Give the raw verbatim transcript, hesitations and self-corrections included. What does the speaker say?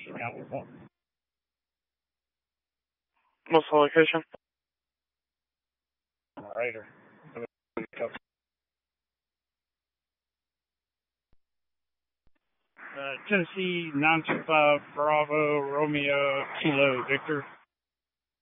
California. What's the location? Raider. Uh, Tennessee nine two five Bravo Romeo Kilo Victor.